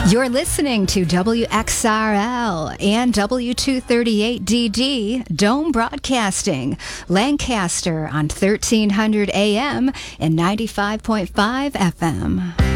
You're listening to WXRL and W238DD Dome Broadcasting, Lancaster on 1300 AM and 95.5 FM.